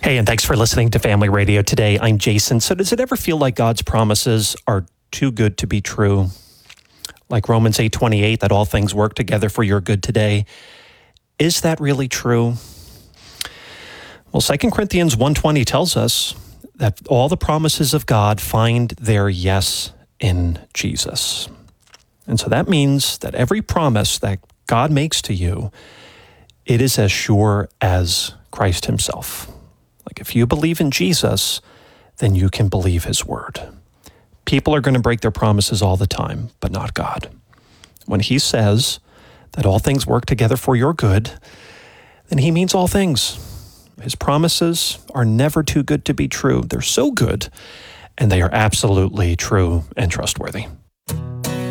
Hey, and thanks for listening to Family Radio today. I'm Jason. So does it ever feel like God's promises are too good to be true? Like Romans 8:28, that all things work together for your good today. Is that really true? Well, 2 Corinthians 1:20 tells us that all the promises of God find their yes in Jesus. And so that means that every promise that God makes to you, it is as sure as Christ himself. Like if you believe in Jesus, then you can believe his word. People are going to break their promises all the time, but not God. When he says that all things work together for your good, then he means all things. His promises are never too good to be true. They're so good, and they are absolutely true and trustworthy.